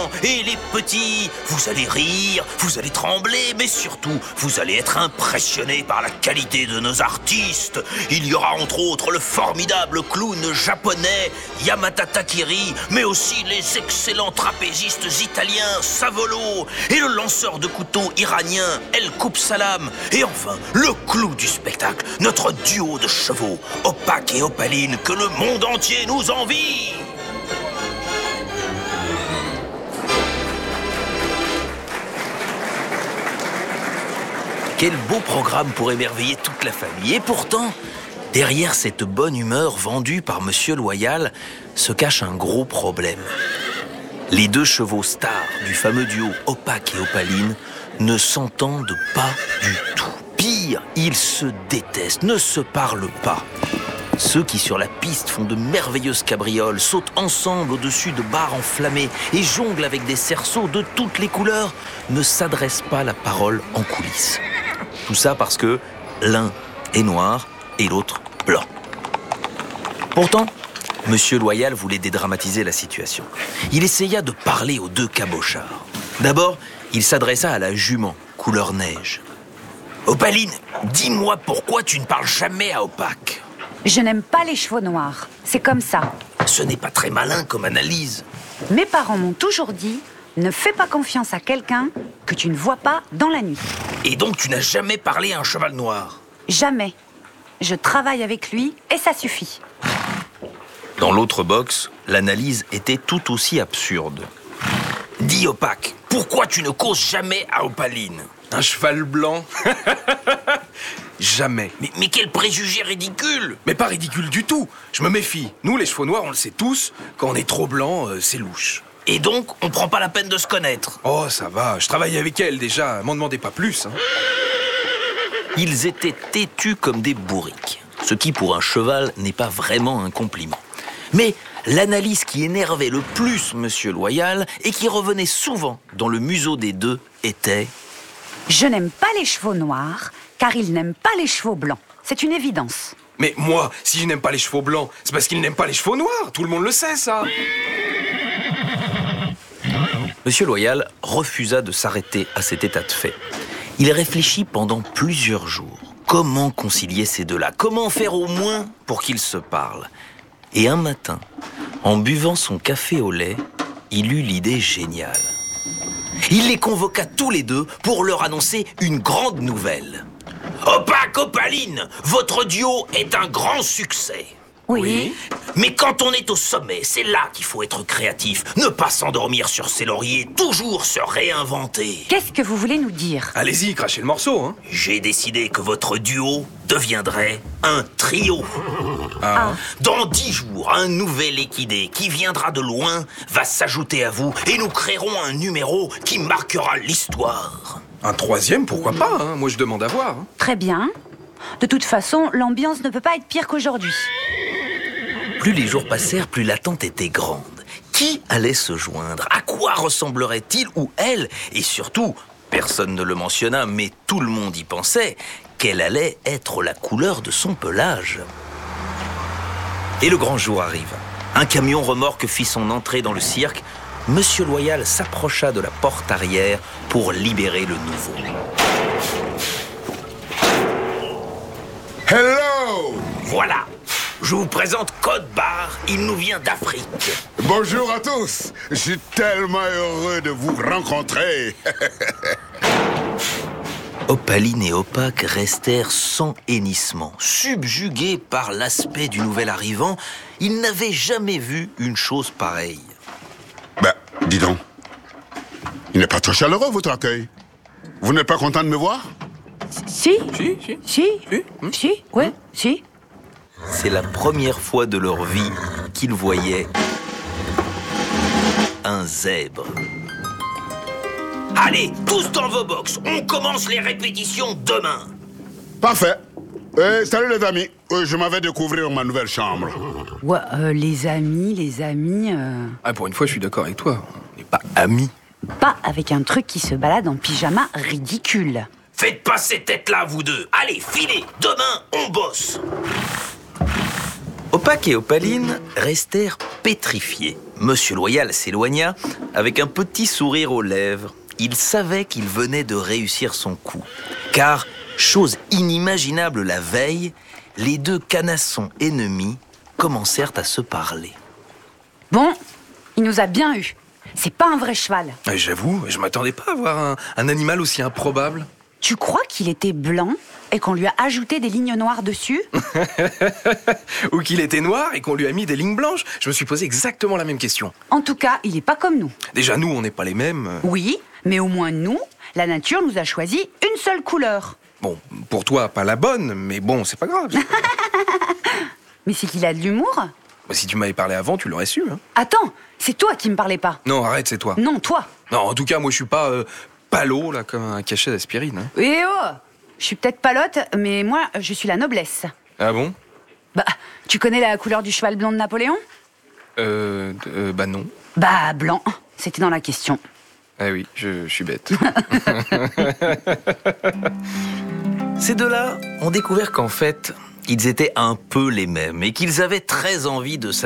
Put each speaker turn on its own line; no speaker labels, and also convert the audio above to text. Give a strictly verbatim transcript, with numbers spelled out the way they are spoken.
grands et les petits. Vous allez rire, vous allez trembler, mais surtout, vous allez être impressionnés par la qualité de nos artistes. Il y aura entre autres le formidable clown japonais Yamata Takiri, mais aussi les excellents trapézistes italiens Savolo et le lanceur de couteau iranien El Koupsalam. Et enfin, le clou du spectacle, notre duo de chevaux, Opak et Opaline, que le monde entier nous envie. Quel beau programme pour émerveiller toute la famille. Et pourtant, derrière cette bonne humeur vendue par Monsieur Loyal se cache un gros problème. Les deux chevaux stars du fameux duo Opak et Opaline ne s'entendent pas du tout. Pire, ils se détestent, ne se parlent pas. Ceux qui sur la piste font de merveilleuses cabrioles, sautent ensemble au-dessus de barres enflammées et jonglent avec des cerceaux de toutes les couleurs ne s'adressent pas la parole en coulisses. Tout ça parce que l'un est noir et l'autre blanc. Pourtant, Monsieur Loyal voulait dédramatiser la situation. Il essaya de parler aux deux cabochards. D'abord, il s'adressa à la jument, couleur neige. « Opaline, dis-moi pourquoi tu ne parles jamais à Opak ?»
Je n'aime pas les chevaux noirs. C'est comme ça.
Ce n'est pas très malin comme analyse.
Mes parents m'ont toujours dit « Ne fais pas confiance à quelqu'un que tu ne vois pas dans la nuit. »
Et donc tu n'as jamais parlé à un cheval noir?
Jamais. Je travaille avec lui et ça suffit.
Dans l'autre box, l'analyse était tout aussi absurde. Dis Opak, pourquoi tu ne causes jamais à Opaline?
Un cheval blanc? Jamais.
Mais, mais quel préjugé ridicule!
Mais pas ridicule du tout. Je me méfie. Nous, les chevaux noirs, on le sait tous. Quand on est trop blanc, euh, c'est louche.
Et donc, on prend pas la peine de se connaître?
Oh, ça va. Je travaille avec elle déjà. M'en demandez pas plus. Hein.
Ils étaient têtus comme des bourriques. Ce qui, pour un cheval, n'est pas vraiment un compliment. Mais l'analyse qui énervait le plus Monsieur Loyal et qui revenait souvent dans le museau des deux était...
Je n'aime pas les chevaux noirs, car ils n'aiment pas les chevaux blancs. C'est une évidence.
Mais moi, si je n'aime pas les chevaux blancs, c'est parce qu'ils n'aiment pas les chevaux noirs. Tout le monde le sait, ça.
Monsieur Loyal refusa de s'arrêter à cet état de fait. Il réfléchit pendant plusieurs jours. Comment concilier ces deux-là? Comment faire au moins pour qu'ils se parlent? Et un matin, en buvant son café au lait, il eut l'idée géniale. Il les convoqua tous les deux pour leur annoncer une grande nouvelle. Opak, Opaline, votre duo est un grand succès.
Oui.
Oui.
Mais quand on est au sommet, c'est là qu'il faut être créatif. Ne pas s'endormir sur ses lauriers, toujours se réinventer.
Qu'est-ce que vous voulez nous dire?
Allez-y, crachez le morceau. Hein.
J'ai décidé que votre duo deviendrait un trio.
Ah.
Dans dix jours, un nouvel équidé qui viendra de loin va s'ajouter à vous et nous créerons un numéro qui marquera l'histoire.
Un troisième, pourquoi pas hein. Moi, je demande à voir. Hein.
Très bien. De toute façon, l'ambiance ne peut pas être pire qu'aujourd'hui.
Plus les jours passèrent, plus l'attente était grande. Qui allait se joindre? À quoi ressemblerait-il ou elle? Et surtout, personne ne le mentionna, mais tout le monde y pensait, quelle allait être la couleur de son pelage. Et le grand jour arriva. Un camion remorque fit son entrée dans le cirque. Monsieur Loyal s'approcha de la porte arrière pour libérer le nouveau.
Hello!
Voilà, je vous présente Code Barre, il nous vient d'Afrique.
Bonjour à tous, je suis tellement heureux de vous rencontrer.
Opaline et Opak restèrent sans hennissement, subjugués par l'aspect du nouvel arrivant. Ils n'avaient jamais vu une chose pareille.
Ben, dis donc, il n'est pas très chaleureux votre accueil. Vous n'êtes pas content de me voir?
Si.
Si, si.
Si.
Si.
Si. Ouais. Si.
C'est la première fois de leur vie qu'ils voyaient un zèbre. Allez, tous dans vos box, on commence les répétitions demain.
Parfait. Eh, salut les amis, Euh, je m'en vais découvrir ma nouvelle chambre.
Ouais, euh, les amis, les amis... euh,
Ah, pour une fois, je suis d'accord avec toi. On n'est pas amis.
Pas avec un truc qui se balade en pyjama ridicule.
Faites pas ces têtes-là, vous deux. Allez, filez, demain, on bosse. Opak et Opaline restèrent pétrifiés. Monsieur Loyal s'éloigna avec un petit sourire aux lèvres. Il savait qu'il venait de réussir son coup. Car, chose inimaginable la veille, les deux canassons ennemis commencèrent à se parler.
Bon, il nous a bien eu. C'est pas un vrai cheval.
Ah, j'avoue, je m'attendais pas à voir un, un animal aussi improbable.
Tu crois qu'il était blanc et qu'on lui a ajouté des lignes noires dessus?
Ou qu'il était noir et qu'on lui a mis des lignes blanches. Je me suis posé exactement la même question.
En tout cas, il est pas comme nous.
Déjà, nous, on n'est pas les mêmes.
Oui, mais au moins nous, la nature nous a choisi une seule couleur.
Bon, pour toi, pas la bonne, mais bon, c'est pas grave.
Mais c'est qu'il a de l'humour.
Bah, si tu m'avais parlé avant, tu l'aurais su. Hein.
Attends, c'est toi qui me parlais pas.
Non, arrête, c'est toi.
Non, toi.
Non, en tout cas, moi, je suis pas euh, palo, là, comme un cachet d'aspirine. Hein.
Eh oh, je suis peut-être palote, mais moi, je suis la noblesse.
Ah bon?
Bah, tu connais la couleur du cheval blanc de Napoléon?
Euh, euh, bah non.
Bah, blanc, c'était dans la question.
Ah oui, je, je suis bête.
Ces deux-là ont découvert qu'en fait, ils étaient un peu les mêmes et qu'ils avaient très envie de